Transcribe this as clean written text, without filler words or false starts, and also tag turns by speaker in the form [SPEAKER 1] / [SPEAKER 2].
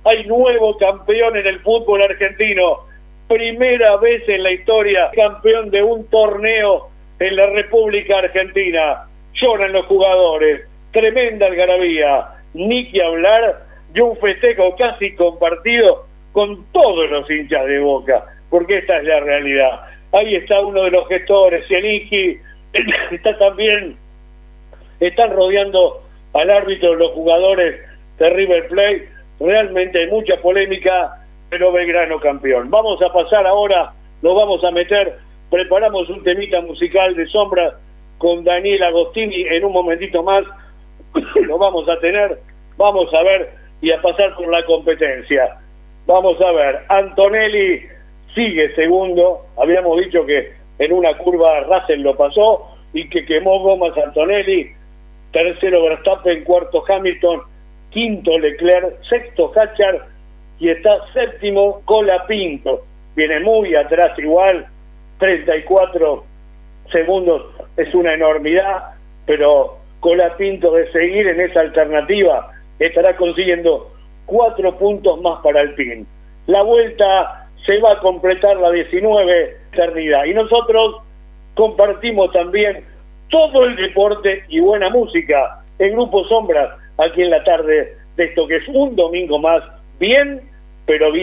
[SPEAKER 1] Hay nuevo campeón en el fútbol argentino. Primera vez en la historia campeón de un torneo en la República Argentina. Lloran los jugadores. Tremenda algarabía. Ni que hablar de un festejo casi compartido con todos los hinchas de Boca, porque esta es la realidad. Ahí está uno de los gestores, Cieligi, está también, están rodeando al árbitro los jugadores de River Plate. Realmente hay mucha polémica, pero Belgrano campeón. Vamos a pasar ahora, nos vamos a meter, preparamos un temita musical de Sombra con Daniel Agostini en un momentito más, lo vamos a tener, vamos a ver y a pasar por la competencia. Vamos a ver, Antonelli sigue segundo, habíamos dicho que en una curva Russell lo pasó y que quemó gomas Antonelli, tercero Verstappen, cuarto Hamilton, quinto Leclerc, sexto Hachar y está séptimo Colapinto. Viene muy atrás igual, 34 segundos, es una enormidad, pero Colapinto de seguir en esa alternativa estará consiguiendo 4 puntos más para Alpine. La vuelta se va a completar la 19 eternidad y nosotros compartimos también todo el deporte y buena música en Grupo Sombras aquí en la tarde de esto que es un domingo más bien, pero bien.